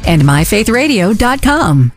and myfaithradio.com.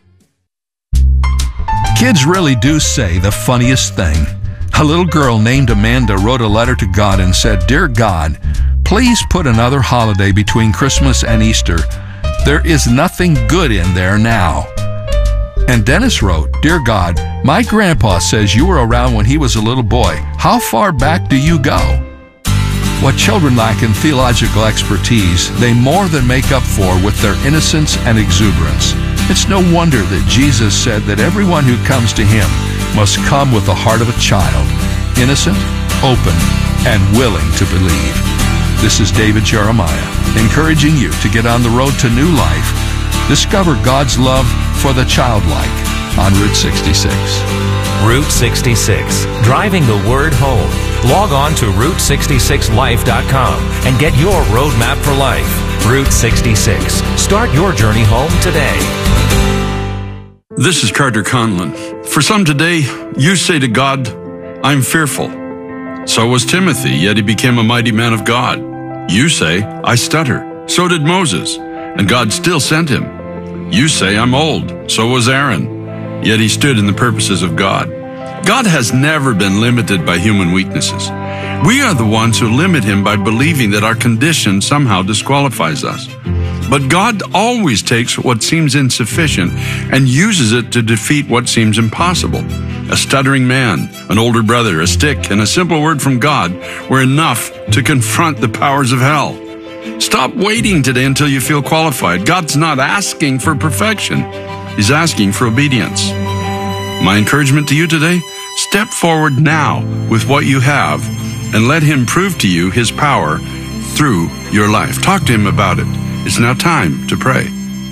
Kids really do say the funniest thing. A little girl named Amanda wrote a letter to God and said, "Dear God, please put another holiday between Christmas and Easter. There is nothing good in there now." And Dennis wrote, "Dear God, my grandpa says you were around when he was a little boy. How far back do you go?" What children lack in theological expertise, they more than make up for with their innocence and exuberance. It's no wonder that Jesus said that everyone who comes to him must come with the heart of a child, innocent, open, and willing to believe. This is David Jeremiah, encouraging you to get on the road to new life. Discover God's love for the childlike on Route 66. Route 66, driving the word home. Log on to Route66Life.com and get your roadmap for life. Route 66. Start your journey home today. This is Carter Conlon. For some today, you say to God, "I'm fearful." So was Timothy, yet he became a mighty man of God. You say, "I stutter." So did Moses, and God still sent him. You say, "I'm old." So was Aaron, yet he stood in the purposes of God. God has never been limited by human weaknesses. We are the ones who limit him by believing that our condition somehow disqualifies us. But God always takes what seems insufficient and uses it to defeat what seems impossible. A stuttering man, an older brother, a stick, and a simple word from God were enough to confront the powers of hell. Stop waiting today until you feel qualified. God's not asking for perfection. He's asking for obedience. My encouragement to you today, step forward now with what you have and let him prove to you his power through your life. Talk to him about it. It's now time to pray.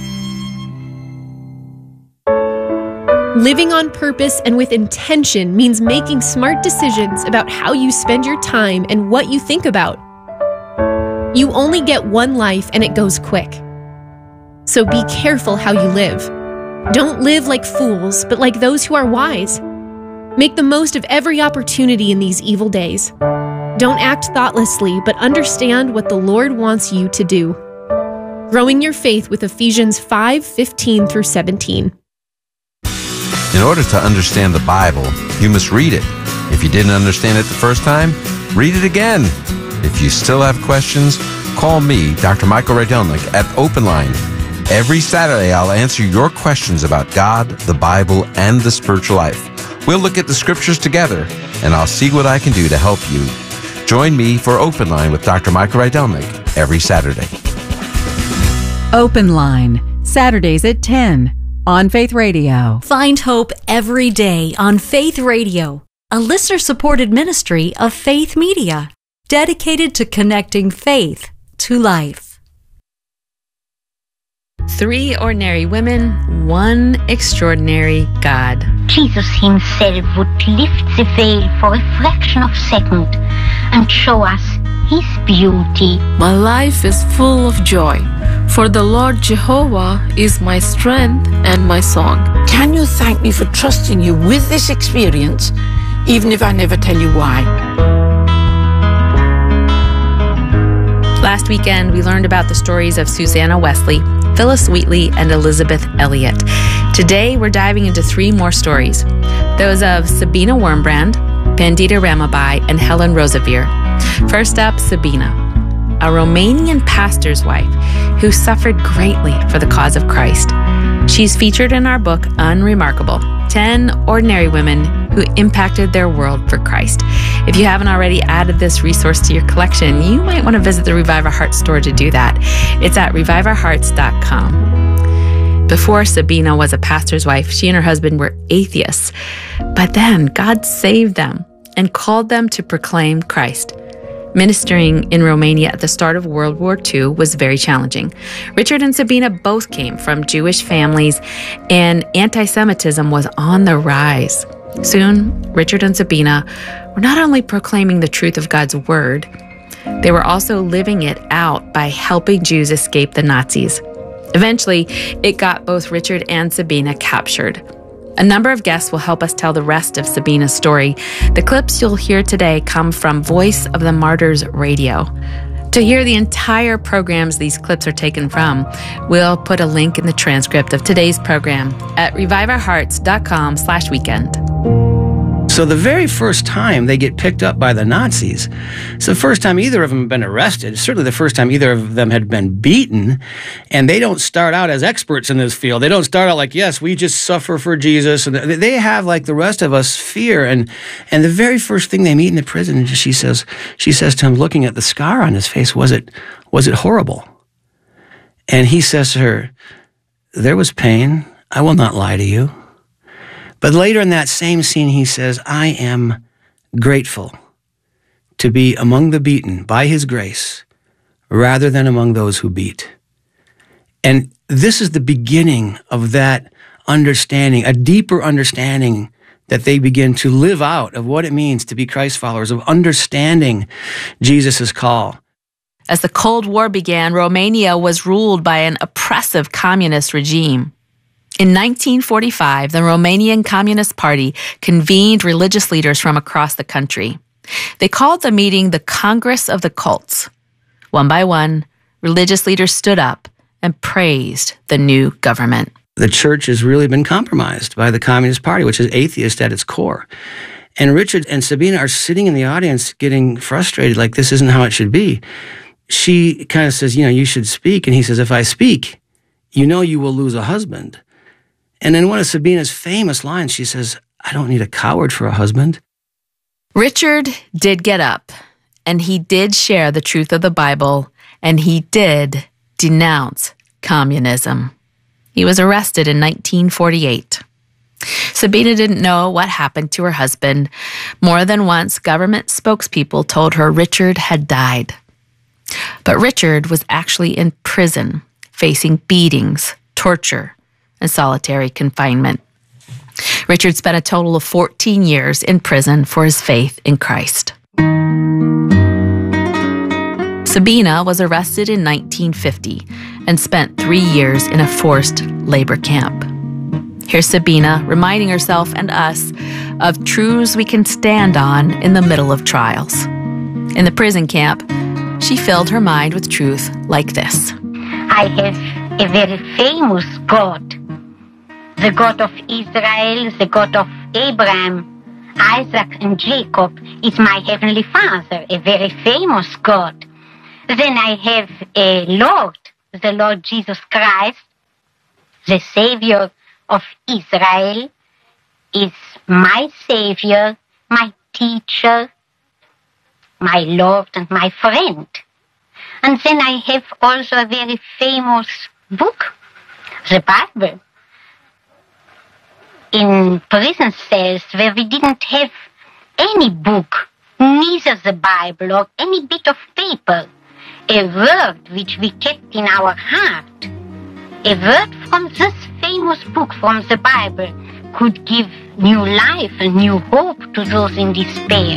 Living on purpose and with intention means making smart decisions about how you spend your time and what you think about. You only get one life and it goes quick. So be careful how you live. Don't live like fools, but like those who are wise. Make the most of every opportunity in these evil days. Don't act thoughtlessly, but understand what the Lord wants you to do. Growing your faith with Ephesians 5:15 through 17. In order to understand the Bible, you must read it. If you didn't understand it the first time, read it again. If you still have questions, call me, Dr. Michael Rydelnik, at Open Line. Every Saturday, I'll answer your questions about God, the Bible, and the spiritual life. We'll look at the scriptures together, and I'll see what I can do to help you. Join me for Open Line with Dr. Michael Rydelnik every Saturday. Open Line, Saturdays at 10 on Faith Radio. Find hope every day on Faith Radio, a listener-supported ministry of Faith Media, dedicated to connecting faith to life. 3 ordinary women, 1 extraordinary God. Jesus himself would lift the veil for a fraction of a second and show us his beauty. My life is full of joy, for the Lord Jehovah is my strength and my song. Can you thank me for trusting you with this experience, even if I never tell you why? Last weekend, we learned about the stories of Susanna Wesley, Phyllis Wheatley, and Elizabeth Elliot. Today, we're diving into 3 more stories. Those of Sabina Wurmbrand, Pandita Ramabai, and Helen Roseveare. First up, Sabina, a Romanian pastor's wife who suffered greatly for the cause of Christ. She's featured in our book, Unremarkable, 10 Ordinary Women Who Impacted Their World for Christ. If you haven't already added this resource to your collection, you might want to visit the Revive Our Hearts store to do that. It's at reviveourhearts.com. Before Sabina was a pastor's wife, she and her husband were atheists. But then God saved them and called them to proclaim Christ. Ministering in Romania at the start of World War II was very challenging. Richard and Sabina both came from Jewish families, and anti-Semitism was on the rise. Soon, Richard and Sabina were not only proclaiming the truth of God's word, they were also living it out by helping Jews escape the Nazis. Eventually, it got both Richard and Sabina captured. A number of guests will help us tell the rest of Sabina's story. The clips you'll hear today come from Voice of the Martyrs Radio. To hear the entire programs these clips are taken from, we'll put a link in the transcript of today's program at reviveourhearts.com/weekend. So the very first time they get picked up by the Nazis, it's the first time either of them have been arrested, certainly the first time either of them had been beaten, and they don't start out as experts in this field. They don't start out like, yes, we just suffer for Jesus. And they have, like the rest of us, fear. And the very first thing they meet in the prison, she says to him, looking at the scar on his face, was it horrible? And he says to her, there was pain. I will not lie to you. But later in that same scene, he says, I am grateful to be among the beaten by his grace rather than among those who beat. And this is the beginning of that understanding, a deeper understanding that they begin to live out of what it means to be Christ followers, of understanding Jesus' call. As the Cold War began, Romania was ruled by an oppressive communist regime. In 1945, the Romanian Communist Party convened religious leaders from across the country. They called the meeting the Congress of the Cults. One by one, religious leaders stood up and praised the new government. The church has really been compromised by the Communist Party, which is atheist at its core. And Richard and Sabina are sitting in the audience getting frustrated, like this isn't how it should be. She kind of says, you should speak. And he says, if I speak, you will lose a husband. And in one of Sabina's famous lines, she says, I don't need a coward for a husband. Richard did get up, and he did share the truth of the Bible, and he did denounce communism. He was arrested in 1948. Sabina didn't know what happened to her husband. More than once, government spokespeople told her Richard had died. But Richard was actually in prison, facing beatings, torture, and solitary confinement. Richard spent a total of 14 years in prison for his faith in Christ. Sabina was arrested in 1950 and spent 3 years in a forced labor camp. Here's Sabina reminding herself and us of truths we can stand on in the middle of trials. In the prison camp, she filled her mind with truth like this. I have a very famous God. The God of Israel, the God of Abraham, Isaac, and Jacob is my Heavenly Father, a very famous God. Then I have a Lord, the Lord Jesus Christ, the Savior of Israel, is my Savior, my teacher, my Lord, and my friend. And then I have also a very famous book, the Bible. In prison cells where we didn't have any book, neither the Bible or any bit of paper, a word which we kept in our heart, a word from this famous book from the Bible could give new life and new hope to those in despair.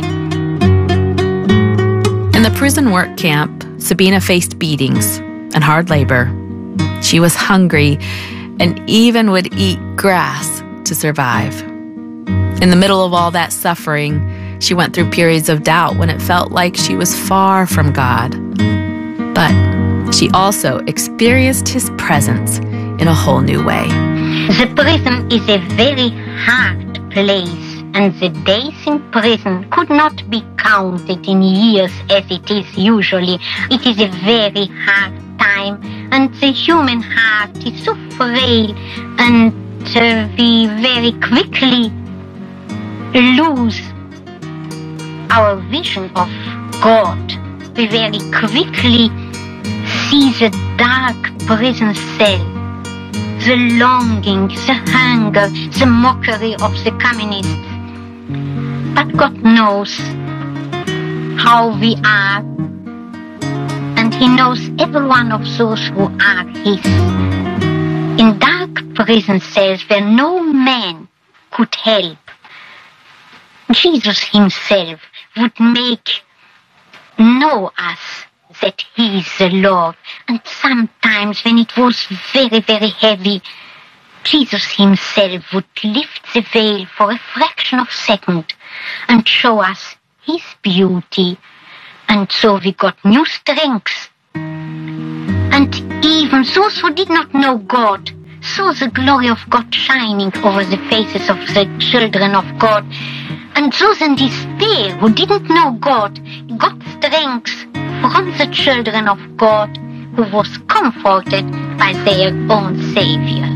In the prison work camp, Sabina faced beatings and hard labor. She was hungry and even would eat grass to survive. In the middle of all that suffering, she went through periods of doubt when it felt like she was far from God. But she also experienced His presence in a whole new way. The prison is a very hard place, and the days in prison could not be counted in years as it is usually. It is a very hard time, and the human heart is so frail, and we very quickly lose our vision of God. We very quickly see the dark prison cell, the longing, the hunger, the mockery of the communists. But God knows how we are, and He knows every one of those who are His. In dark prison cells where no man could help, Jesus Himself would know us that He is the Lord. And sometimes when it was very, very heavy, Jesus Himself would lift the veil for a fraction of a second and show us His beauty And so we got new strengths. And even those who did not know God saw the glory of God shining over the faces of the children of God. And those in despair who didn't know God got strength from the children of God who was comforted by their own Savior.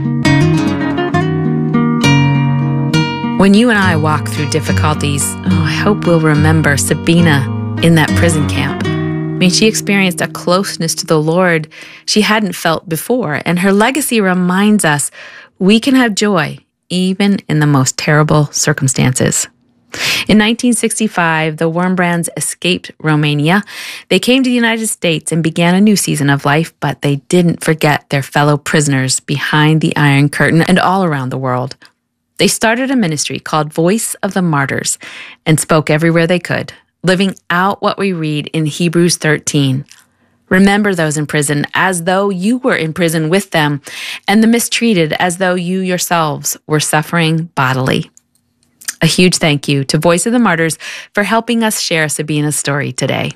When you and I walk through difficulties, I hope we'll remember Sabina in that prison camp. I mean, she experienced a closeness to the Lord she hadn't felt before, and her legacy reminds us we can have joy even in the most terrible circumstances. In 1965, the Wurmbrands escaped Romania. They came to the United States and began a new season of life, but they didn't forget their fellow prisoners behind the Iron Curtain and all around the world. They started a ministry called Voice of the Martyrs and spoke everywhere they could, living out what we read in Hebrews 13. Remember those in prison as though you were in prison with them, and the mistreated as though you yourselves were suffering bodily. A huge thank you to Voice of the Martyrs for helping us share Sabina's story today.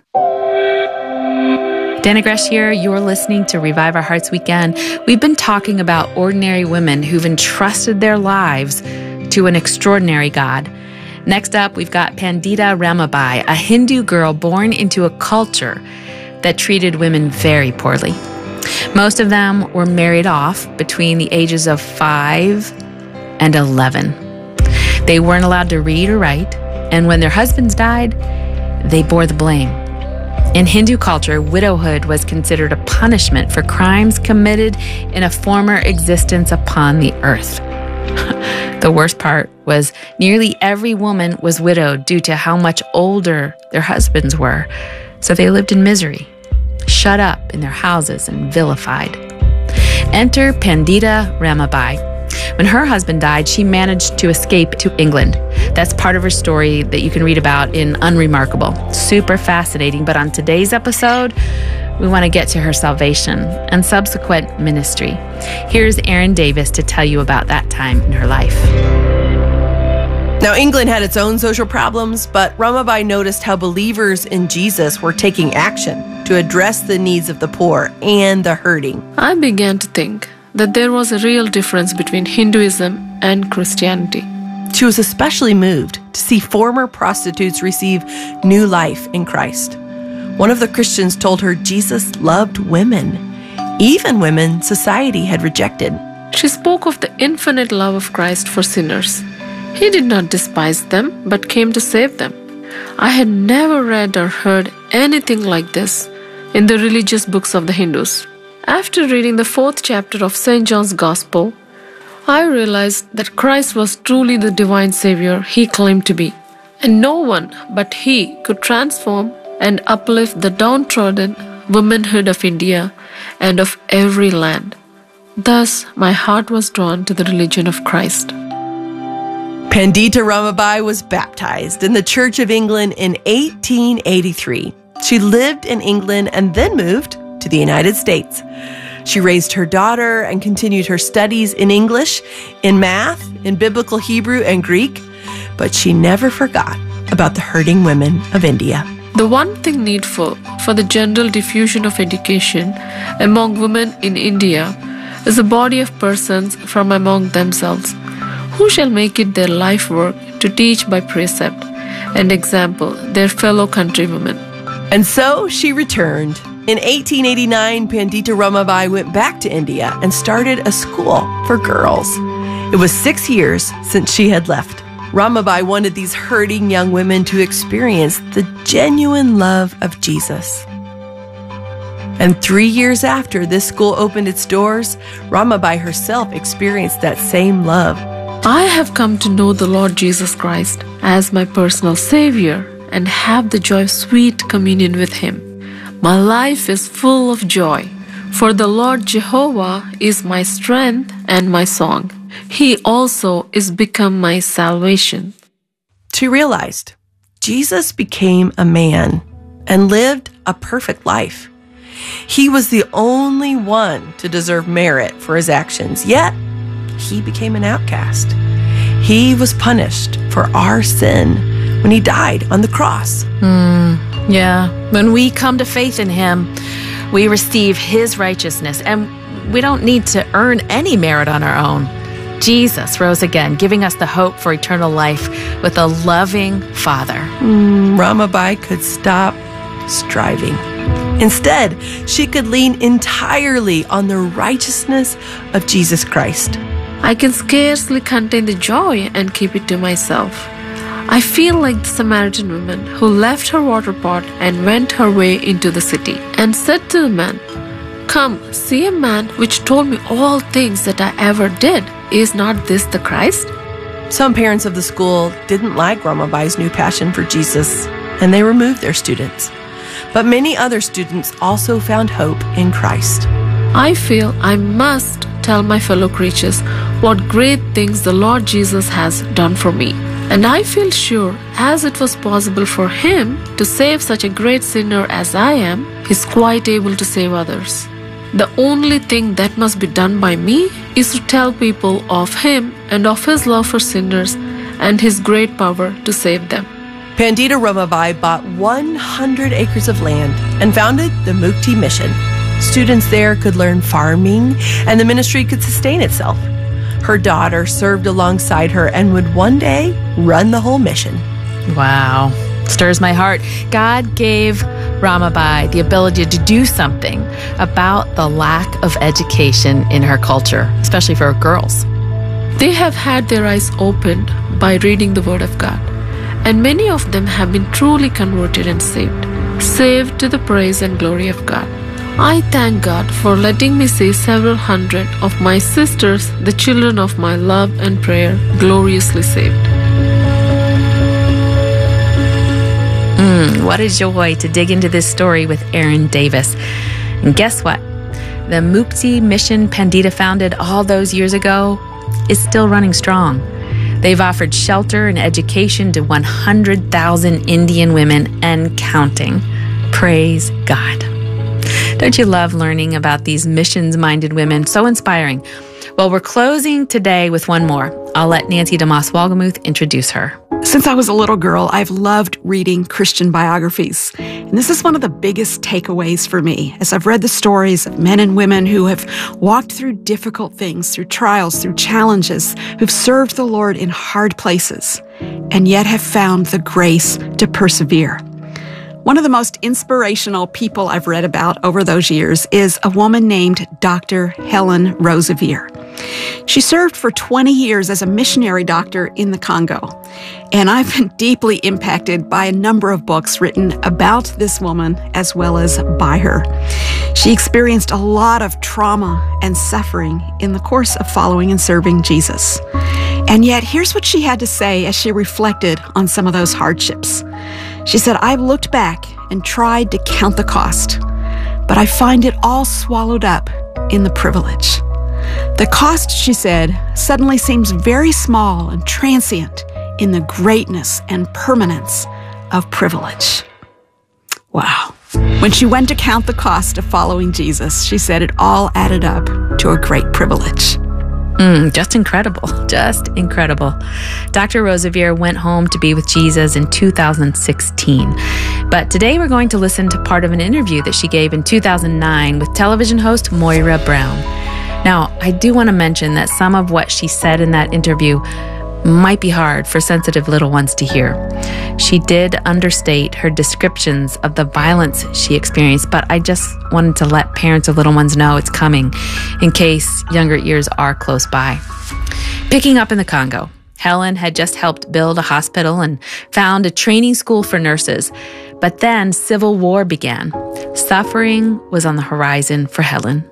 Dana Gresh here. You're listening to Revive Our Hearts Weekend. We've been talking about ordinary women who've entrusted their lives to an extraordinary God. Next up, we've got Pandita Ramabai, a Hindu girl born into a culture that treated women very poorly. Most of them were married off between the ages of 5 and 11. They weren't allowed to read or write, and when their husbands died, they bore the blame. In Hindu culture, widowhood was considered a punishment for crimes committed in a former existence upon the earth. The worst part was nearly every woman was widowed due to how much older their husbands were, so they lived in misery, shut up in their houses and vilified. Enter Pandita Ramabai. When her husband died, she managed to escape to England. That's part of her story that you can read about in Unremarkable. Super fascinating, but on today's episode, we want to get to her salvation and subsequent ministry. Here's Erin Davis to tell you about that time in her life. Now, England had its own social problems, but Ramabai noticed how believers in Jesus were taking action to address the needs of the poor and the hurting. I began to think that there was a real difference between Hinduism and Christianity. She was especially moved to see former prostitutes receive new life in Christ. One of the Christians told her Jesus loved women, even women society had rejected. She spoke of the infinite love of Christ for sinners. He did not despise them, but came to save them. I had never read or heard anything like this in the religious books of the Hindus. After reading the 4th chapter of St. John's Gospel, I realized that Christ was truly the divine Savior he claimed to be, and no one but he could transform and uplift the downtrodden womanhood of India and of every land. Thus, my heart was drawn to the religion of Christ. Pandita Ramabai was baptized in the Church of England in 1883. She lived in England and then moved to the United States. She raised her daughter and continued her studies in English, in math, in biblical Hebrew and Greek, but she never forgot about the hurting women of India. The one thing needful for the general diffusion of education among women in India is a body of persons from among themselves, who shall make it their life work to teach by precept and example their fellow countrywomen. And so she returned. In 1889, Pandita Ramabai went back to India and started a school for girls. It was 6 years since she had left. Ramabai wanted these hurting young women to experience the genuine love of Jesus. And 3 years after this school opened its doors, Ramabai herself experienced that same love. I have come to know the Lord Jesus Christ as my personal Savior and have the joy of sweet communion with Him. My life is full of joy, for the Lord Jehovah is my strength and my song. He also is become my salvation. She realized Jesus became a man and lived a perfect life. He was the only one to deserve merit for his actions, yet he became an outcast. He was punished for our sin when he died on the cross. Yeah, when we come to faith in him, we receive his righteousness, and we don't need to earn any merit on our own. Jesus rose again, giving us the hope for eternal life with a loving Father. Ramabai could stop striving. Instead, she could lean entirely on the righteousness of Jesus Christ. I can scarcely contain the joy and keep it to myself. I feel like the Samaritan woman who left her water pot and went her way into the city and said to the man, "Come, see a man which told me all things that I ever did. Is not this the Christ?" Some parents of the school didn't like Ramabai's new passion for Jesus, and they removed their students. But many other students also found hope in Christ. I feel I must tell my fellow creatures what great things the Lord Jesus has done for me. And I feel sure, as it was possible for him to save such a great sinner as I am, he's quite able to save others. The only thing that must be done by me is to tell people of him and of his love for sinners and his great power to save them. Pandita Ramabai bought 100 acres of land and founded the Mukti Mission. Students there could learn farming, and the ministry could sustain itself. Her daughter served alongside her and would one day run the whole mission. Wow. Stirs my heart. God gave Ramabai the ability to do something about the lack of education in her culture, especially for girls. They have had their eyes opened by reading the Word of God, and many of them have been truly converted and saved to the praise and glory of God. I thank God for letting me see several hundred of my sisters, the children of my love and prayer, gloriously saved. What a joy to dig into this story with Erin Davis. And guess what? The Mukti Mission Pandita founded all those years ago is still running strong. They've offered shelter and education to 100,000 Indian women and counting. Praise God. Don't you love learning about these missions-minded women? So inspiring. Well, we're closing today with one more. I'll let Nancy DeMoss Wolgemuth introduce her. Since I was a little girl, I've loved reading Christian biographies. And this is one of the biggest takeaways for me, as I've read the stories of men and women who have walked through difficult things, through trials, through challenges, who've served the Lord in hard places, and yet have found the grace to persevere. One of the most inspirational people I've read about over those years is a woman named Dr. Helen Roseveare. She served for 20 years as a missionary doctor in the Congo, and I've been deeply impacted by a number of books written about this woman as well as by her. She experienced a lot of trauma and suffering in the course of following and serving Jesus. And yet, here's what she had to say as she reflected on some of those hardships. She said, "I've looked back and tried to count the cost, but I find it all swallowed up in the privilege. The cost," she said, "suddenly seems very small and transient in the greatness and permanence of privilege." Wow. When she went to count the cost of following Jesus, she said it all added up to a great privilege. Just incredible. Just incredible. Dr. Roseveare went home to be with Jesus in 2016. But today we're going to listen to part of an interview that she gave in 2009 with television host Moira Brown. Now, I do want to mention that some of what she said in that interview might be hard for sensitive little ones to hear. She did understate her descriptions of the violence she experienced, but I just wanted to let parents of little ones know it's coming in case younger ears are close by. Picking up in the Congo, Helen had just helped build a hospital and found a training school for nurses. But then civil war began. Suffering was on the horizon for Helen.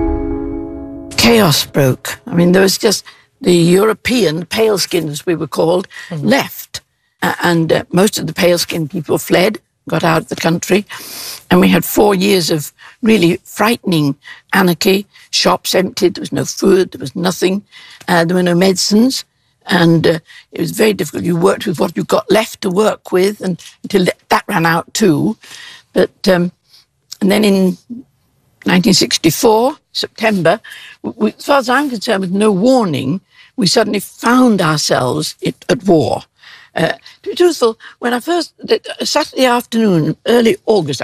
Chaos broke. I mean, there was just the European pale-skins, we were called, left. And most of the pale-skinned people fled, got out of the country. And we had 4 years of really frightening anarchy. Shops emptied, there was no food, there was nothing. There were no medicines. And it was very difficult. You worked with what you got left to work with until that ran out too. But and then in 1964, September, as far as I'm concerned, with no warning, we suddenly found ourselves at war. Truthful, when I first, Saturday afternoon, early August,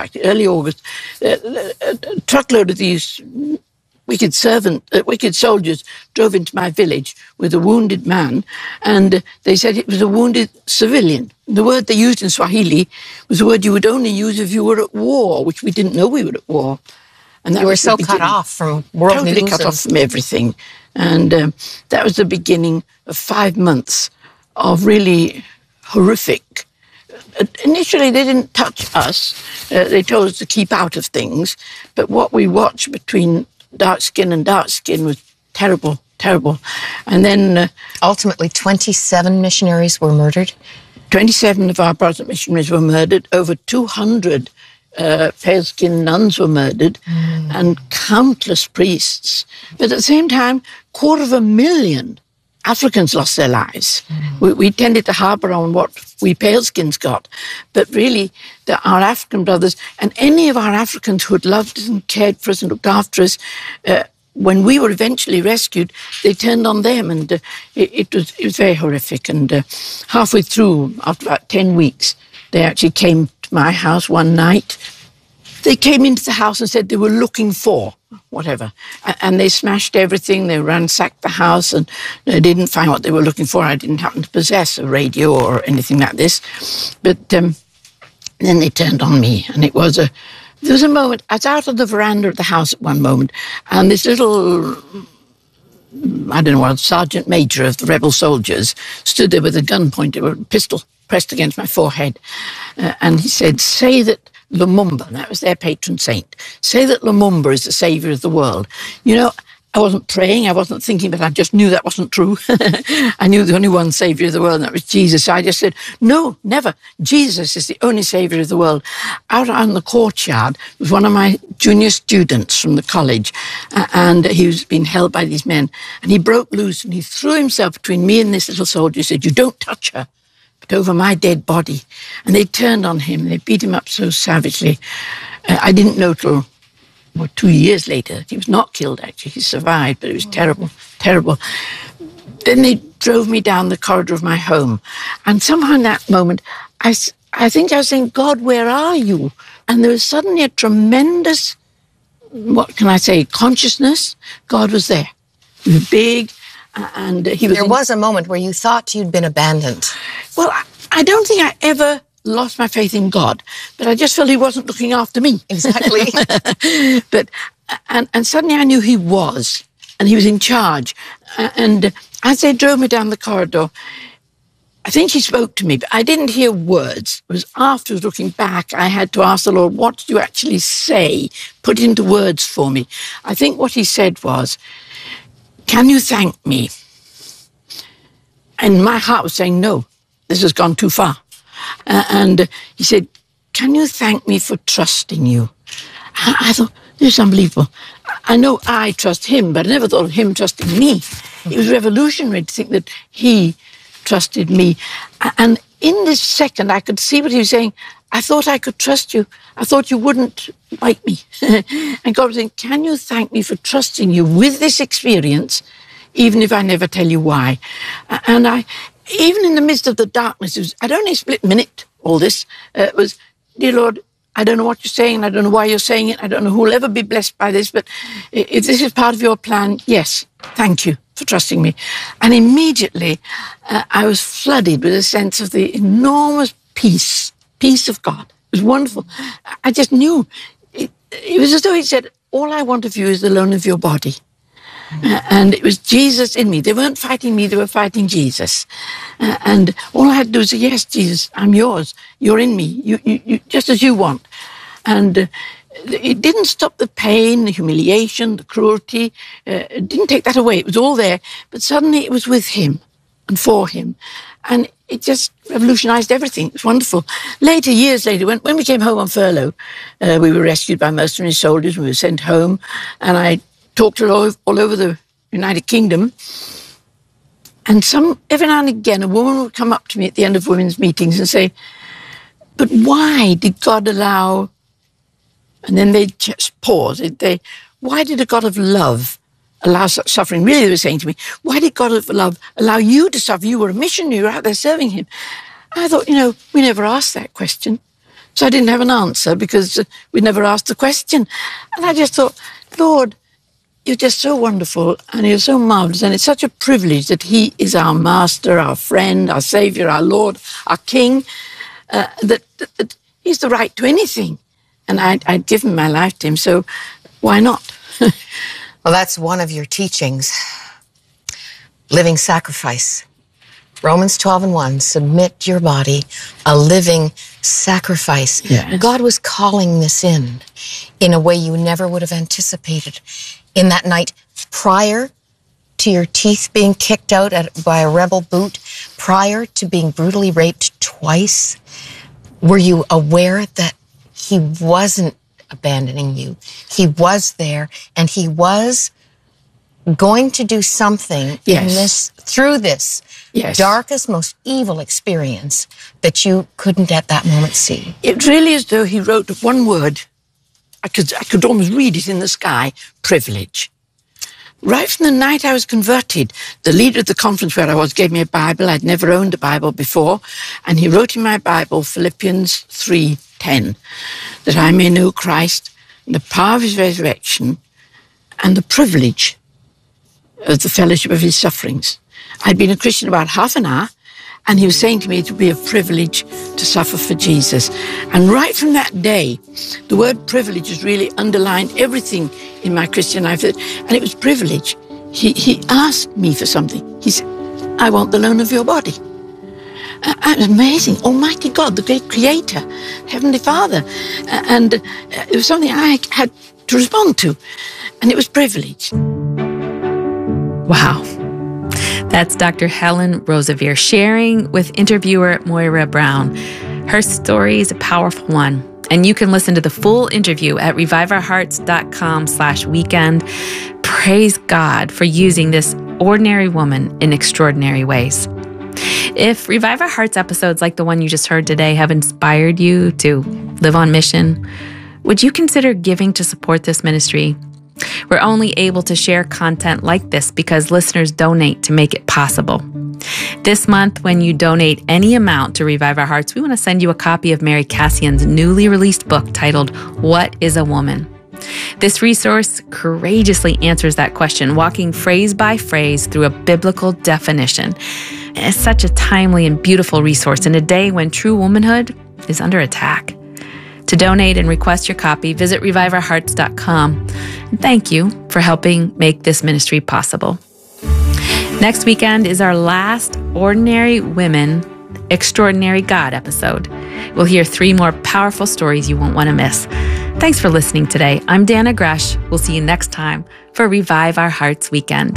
a truckload of these wicked soldiers drove into my village with a wounded man, and they said it was a wounded civilian. The word they used in Swahili was a word you would only use if you were at war, which we didn't know we were at war. And that you were so cut off from world totally news. Cut off from everything. And that was the beginning of 5 months of really horrific. Initially, they didn't touch us. They told us to keep out of things. But what we watched between dark skin and dark skin was terrible, terrible. And then... ultimately, 27 missionaries were murdered? 27 of our Protestant missionaries were murdered. Over 200 pale-skinned nuns were murdered, and countless priests. But at the same time, 250,000 Africans lost their lives. We tended to harbour on what we pale-skins got, but really our African brothers, and any of our Africans who had loved us and cared for us and looked after us, when we were eventually rescued, they turned on them, and it was very horrific. And halfway through, after about 10 weeks, they actually came to my house one night. They came into the house and said they were looking for whatever. And they smashed everything. They ransacked the house, and they didn't find what they were looking for. I didn't happen to possess a radio or anything like this. But then they turned on me, and there was a moment. I was out on the veranda of the house at one moment, and this little, I don't know what, sergeant major of the rebel soldiers stood there with a gun pointed, with a pistol pressed against my forehead. And he said, say that Lumumba, that was their patron saint, say that Lumumba is the saviour of the world. You know, I wasn't praying, I wasn't thinking, but I just knew that wasn't true. I knew the only one saviour of the world, and that was Jesus. So I just said, no, never. Jesus is the only saviour of the world. Out on the courtyard was one of my junior students from the college, and he was being held by these men, and he broke loose, and he threw himself between me and this little soldier. He said, you don't touch her, but over my dead body. And they turned on him, they beat him up so savagely. I didn't know till 2 years later that he was not killed, actually. He survived, but it was terrible, terrible. Then they drove me down the corridor of my home. And somehow in that moment, I think I was saying, God, where are you? And there was suddenly a tremendous, what can I say, consciousness. God was there. He was big, and he was... There was a moment where you thought you'd been abandoned. Well, I don't think I ever lost my faith in God, but I just felt he wasn't looking after me. Exactly. But and suddenly I knew he was, and he was in charge. And as they drove me down the corridor, I think he spoke to me, but I didn't hear words. It was afterwards, looking back, I had to ask the Lord, what did you actually say? Put it into words for me. I think what he said was, can you thank me? And my heart was saying, no, this has gone too far. And he said, can you thank me for trusting you? I thought, this is unbelievable. I know I trust him, but I never thought of him trusting me. It was revolutionary to think that he trusted me. And in this second, I could see what he was saying. I thought I could trust you. I thought you wouldn't bite me. And God was saying, can you thank me for trusting you with this experience, even if I never tell you why? And even in the midst of the darkness, I'd only split minute, all this. It was, dear Lord, I don't know what you're saying. I don't know why you're saying it. I don't know who will ever be blessed by this. But if this is part of your plan, yes, thank you for trusting me. And immediately, I was flooded with a sense of the enormous peace of God. It was wonderful. I just knew. It was as though he said, all I want of you is the loan of your body. And it was Jesus in me. They weren't fighting me, they were fighting Jesus. And all I had to do was say, yes, Jesus, I'm yours. You're in me, you just as you want. And it didn't stop the pain, the humiliation, the cruelty. It didn't take that away. It was all there. But suddenly it was with him and for him. And it just revolutionized everything. It was wonderful. Later, years later, when we came home on furlough, we were rescued by mercenary soldiers. We were sent home. And I talked all over the United Kingdom. And every now and again, a woman would come up to me at the end of women's meetings and say, but why did God allow... And then they'd just pause. Why did a God of love allow such suffering? Really, they were saying to me, why did God of love allow you to suffer? You were a missionary, you were out there serving him. I thought, we never asked that question. So I didn't have an answer because we never asked the question. And I just thought, Lord, you're just so wonderful and you're so marvelous. And it's such a privilege that he is our master, our friend, our savior, our Lord, our king, that he's the right to anything. And I'd given my life to him, so why not? Well, that's one of your teachings. Living sacrifice. Romans 12:1, submit your body, a living sacrifice. Yes. God was calling this in a way you never would have anticipated. In that night prior to your teeth being kicked out by a rebel boot, prior to being brutally raped twice, were you aware that he wasn't abandoning you? He was there, and he was going to do something through this darkest, most evil experience that you couldn't at that moment see. It really is as though he wrote one word. I could almost read it in the sky, privilege. Right from the night I was converted, the leader of the conference where I was gave me a Bible. I'd never owned a Bible before, and he wrote in my Bible, Philippians 3:10, that I may know Christ and the power of his resurrection and the privilege of the fellowship of his sufferings. I'd been a Christian about half an hour, and he was saying to me it would be a privilege to suffer for Jesus. And right from that day, the word privilege has really underlined everything in my Christian life, and it was privilege. He asked me for something. He said, I want the loan of your body. Amazing, Almighty God, the great Creator, Heavenly Father. And it was something I had to respond to, and it was privilege. Wow. That's Dr. Helen Roseveare sharing with interviewer Moira Brown. Her story is a powerful one, and you can listen to the full interview at reviveourhearts.com/weekend. Praise God for using this ordinary woman in extraordinary ways. If Revive Our Hearts episodes like the one you just heard today have inspired you to live on mission, would you consider giving to support this ministry? We're only able to share content like this because listeners donate to make it possible. This month, when you donate any amount to Revive Our Hearts, we want to send you a copy of Mary Cassian's newly released book titled, What is a Woman? This resource courageously answers that question, walking phrase by phrase through a biblical definition. It's such a timely and beautiful resource in a day when true womanhood is under attack. To donate and request your copy, visit reviveourhearts.com. And thank you for helping make this ministry possible. Next weekend is our last Ordinary Women, Extraordinary God episode. We'll hear 3 more powerful stories you won't want to miss. Thanks for listening today. I'm Dana Gresh. We'll see you next time for Revive Our Hearts Weekend.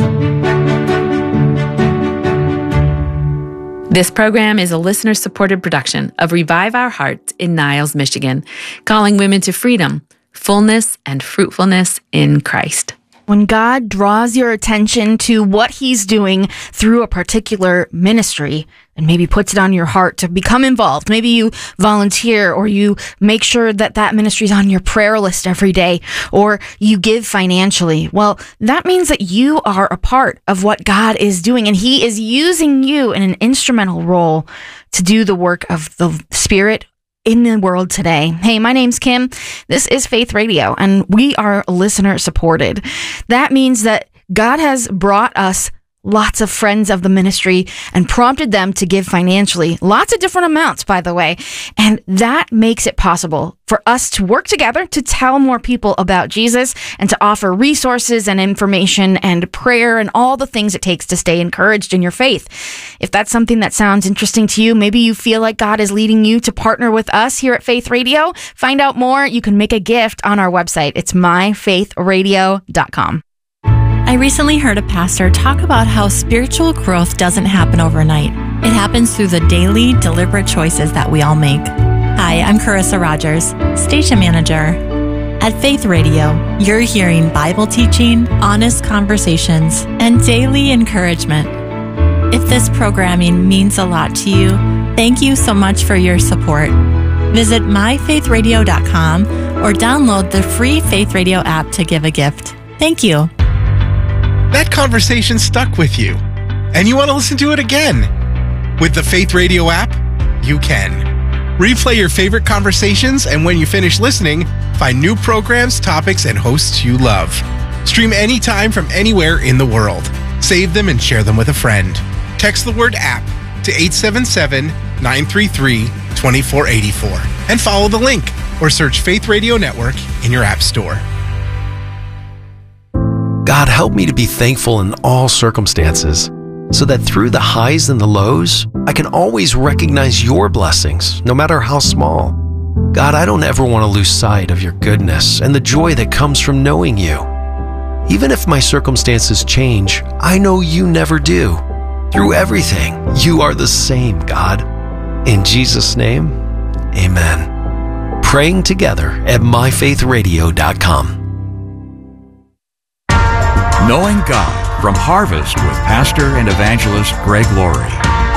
This program is a listener-supported production of Revive Our Hearts in Niles, Michigan, calling women to freedom, fullness, and fruitfulness in Christ. When God draws your attention to what he's doing through a particular ministry and maybe puts it on your heart to become involved, maybe you volunteer or you make sure that that ministry is on your prayer list every day, or you give financially, well, that means that you are a part of what God is doing, and he is using you in an instrumental role to do the work of the Spirit in the world today. Hey, my name's Kim. This is Faith Radio, and we are listener supported. That means that God has brought us lots of friends of the ministry and prompted them to give financially. Lots of different amounts, by the way. And that makes it possible for us to work together to tell more people about Jesus and to offer resources and information and prayer and all the things it takes to stay encouraged in your faith. If that's something that sounds interesting to you, maybe you feel like God is leading you to partner with us here at Faith Radio. Find out more. You can make a gift on our website. It's myfaithradio.com. I recently heard a pastor talk about how spiritual growth doesn't happen overnight. It happens through the daily, deliberate choices that we all make. Hi, I'm Carissa Rogers, station manager. At Faith Radio, you're hearing Bible teaching, honest conversations, and daily encouragement. If this programming means a lot to you, thank you so much for your support. Visit myfaithradio.com or download the free Faith Radio app to give a gift. Thank you. That conversation stuck with you, and you want to listen to it again. With the Faith Radio app, you can. Replay your favorite conversations, and when you finish listening, find new programs, topics, and hosts you love. Stream anytime from anywhere in the world. Save them and share them with a friend. Text the word app to 877-933-2484 and follow the link or search Faith Radio Network in your app store. God, help me to be thankful in all circumstances, so that through the highs and the lows, I can always recognize your blessings, no matter how small. God, I don't ever want to lose sight of your goodness and the joy that comes from knowing you. Even if my circumstances change, I know you never do. Through everything, you are the same, God. In Jesus' name, amen. Praying together at myfaithradio.com. Knowing God from Harvest with Pastor and Evangelist Greg Laurie.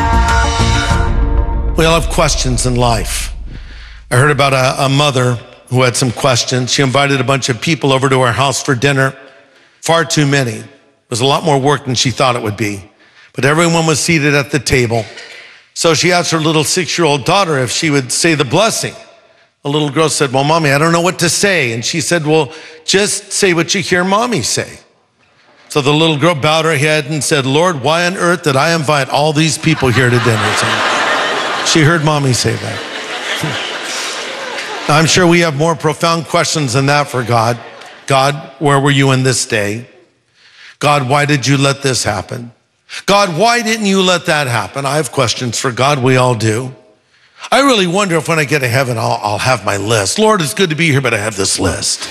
We all have questions in life. I heard about a mother who had some questions. She invited a bunch of people over to her house for dinner. Far too many. It was a lot more work than she thought it would be. But everyone was seated at the table. So she asked her little 6-year-old daughter if she would say the blessing. The little girl said, well, Mommy, I don't know what to say. And she said, well, just say what you hear Mommy say. So the little girl bowed her head and said, Lord, why on earth did I invite all these people here to dinner? So she heard Mommy say that. I'm sure we have more profound questions than that for God. God, where were you in this day? God, why did you let this happen? God, why didn't you let that happen? I have questions for God. We all do. I really wonder if when I get to heaven, I'll have my list. Lord, it's good to be here, but I have this list.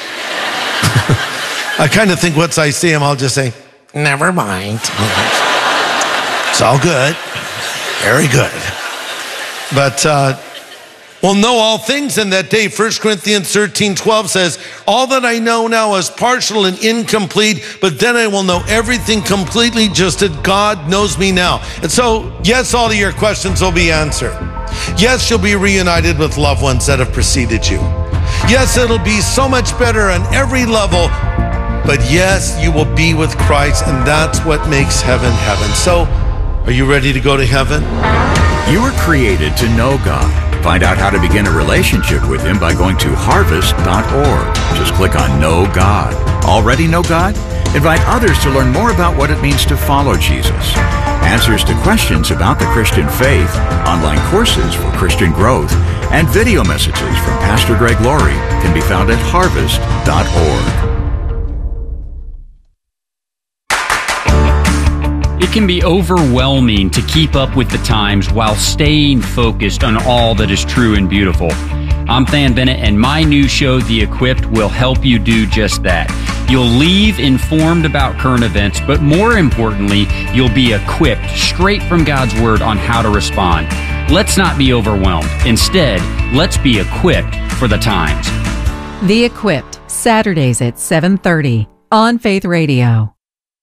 I kind of think once I see him, I'll just say, never mind. It's all good. Very good. But we'll know all things in that day. 1 Corinthians 13:12 says, all that I know now is partial and incomplete, but then I will know everything completely just as God knows me now. And so, yes, all of your questions will be answered. Yes, you'll be reunited with loved ones that have preceded you. Yes, it'll be so much better on every level. But yes, you will be with Christ, and that's what makes heaven heaven. So, are you ready to go to heaven? You were created to know God. Find out how to begin a relationship with Him by going to harvest.org. Just click on Know God. Already know God? Invite others to learn more about what it means to follow Jesus. Answers to questions about the Christian faith, online courses for Christian growth, and video messages from Pastor Greg Laurie can be found at harvest.org. It can be overwhelming to keep up with the times while staying focused on all that is true and beautiful. I'm Than Bennett, and my new show, The Equipped, will help you do just that. You'll leave informed about current events, but more importantly, you'll be equipped straight from God's Word on how to respond. Let's not be overwhelmed. Instead, let's be equipped for the times. The Equipped, Saturdays at 7:30 on Faith Radio.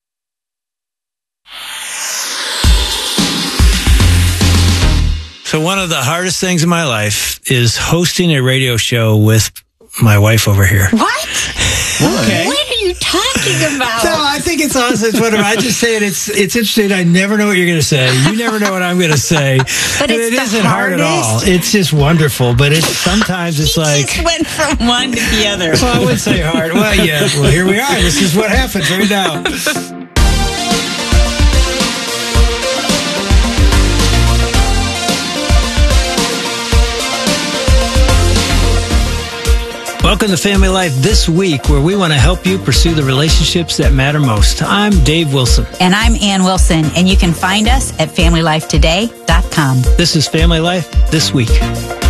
So one of the hardest things in my life is hosting a radio show with my wife over here. What? Okay. What are you talking about? No, I think it's awesome. It's whatever. I just say it. It's interesting. I never know what you're going to say. You never know what I'm going to say. But and it's it isn't hard at all. It's just wonderful. But sometimes it's like just went from one to the other. Well, I would say hard. Well, yeah. Well, here we are. This is what happens right now. Welcome to Family Life This Week, where we want to help you pursue the relationships that matter most. I'm Dave Wilson. And I'm Ann Wilson, and you can find us at FamilyLifeToday.com. This is Family Life This Week.